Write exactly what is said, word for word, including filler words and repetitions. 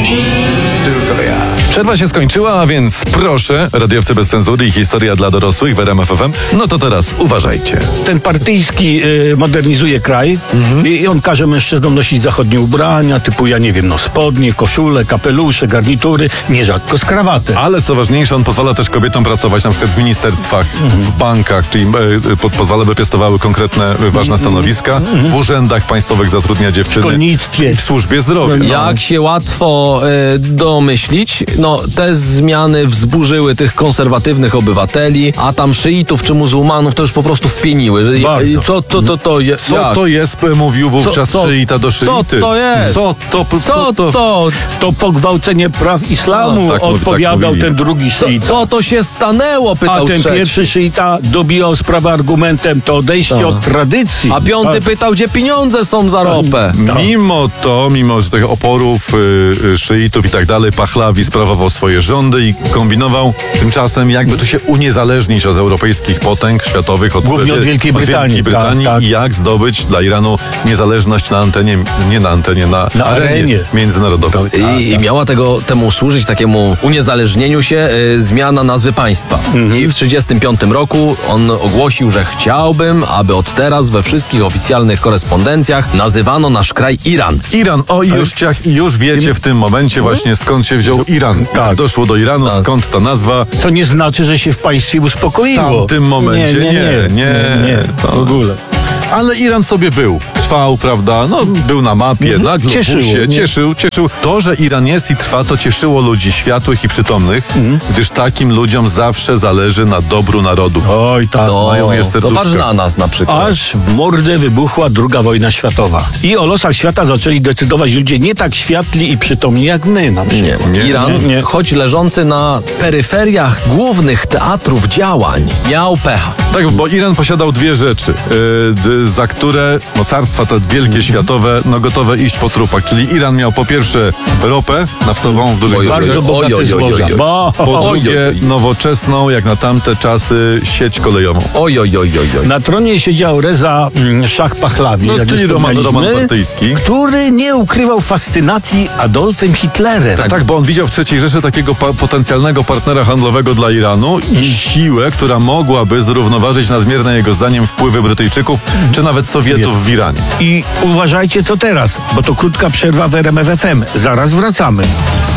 Tylko ja. Przerwa się skończyła, a więc proszę, radiowcy bez cenzury i historia dla dorosłych w R M F F M. No to teraz uważajcie. Ten partyjski y, modernizuje kraj mhm. i on każe mężczyznom nosić zachodnie ubrania, typu, ja nie wiem, no spodnie, koszule, kapelusze, garnitury, nierzadko z krawatem. Ale co ważniejsze, on pozwala też kobietom pracować na przykład w ministerstwach, mhm. w bankach, czyli y, po, pozwala, by piastowały konkretne, y, ważne stanowiska. Mhm. W urzędach państwowych zatrudnia dziewczyny. W szkolnictwie. W służbie zdrowia. No. Jak się łatwo y, domyślić, no te zmiany wzburzyły tych konserwatywnych obywateli, a tam szyitów czy muzułmanów to już po prostu wpieniły. Że, co to, to, to jest? Co jak? to jest, mówił wówczas co, szyita do szyity. Co to jest? Co to? Co, co to? To, to pogwałcenie praw islamu, no, tak, odpowiadał tak ten drugi szyita. Co to się stanęło, pytał A ten trzeci. pierwszy szyita dobijał sprawę argumentem, to odejście Tak. od tradycji. A piąty A, pytał, gdzie pieniądze są za ropę. No. Mimo to, mimo że tych oporów, y, y, szyitów i tak dalej, Pahlawi sprawował swoje rządy i kombinował tymczasem, jakby tu się uniezależnić od europejskich potęg światowych, od, Głównie od Wielkiej od Brytanii, Wielkiej Brytanii tak, tak. i jak zdobyć dla Iranu niezależność na antenie, nie na antenie, na, Na arenie, arenie. międzynarodowej. I, I miała tego, temu służyć, takiemu uniezależnieniu się, y, zmiana nazwy państwa. Mhm. I w trzydziestym piątym roku on ogłosił, że chciałbym, aby od teraz we wszystkich oficjalnych korespondencjach nazywano nasz kraj Iran. Iran, o i już, ciach, już wiecie w tym momencie właśnie skąd się wziął Iran. Tak. Doszło do Iranu, Tak. skąd ta nazwa. Co nie znaczy, że się w państwie uspokoiło. W tamtym momencie nie, nie, nie, nie, to- w ogóle. Ale Iran sobie był. Trwał, prawda? No, był na mapie, na globusie. Cieszyło, nie? cieszył, cieszył. To, że Iran jest i trwa, to cieszyło ludzi światłych i przytomnych, gdyż takim ludziom zawsze zależy na dobru narodów. Oj, tak. To, mają je to serduszka. patrz na nas na przykład. Aż w mordę wybuchła druga wojna światowa. I o losach świata zaczęli decydować ludzie nie tak światli i przytomni jak my na przykład. Nie. Nie, Iran, nie, nie. choć leżący na peryferiach głównych teatrów działań, miał pecha. Tak, bo Iran posiadał dwie rzeczy, yy, d- za które mocarstwa te wielkie światowe, no gotowe iść po trupach. Czyli Iran miał po pierwsze ropę naftową w dużych Oj, oj, ilościach. Bardzo oj, bogaty oj, oj, oj, zboża. oj. Bo, Po Oj, drugie, oj, oj. nowoczesną, jak na tamte czasy, sieć kolejową. Oj, oj, oj, oj, oj. na tronie siedział Reza mm, Szach Pahlawi, No, jak czyli Roman, wspomnieliśmy, Roman Partyjski. który nie ukrywał fascynacji Adolfem Hitlerem. Tak, tak, bo on widział w trzeciej Rzeszy takiego pa- potencjalnego partnera handlowego dla Iranu i siłę, która mogłaby zrównoważyć nadmierne jego zdaniem wpływy Brytyjczyków czy nawet Sowietów w Iranie. I uważajcie co teraz, bo to krótka przerwa w R M F F M. Zaraz wracamy.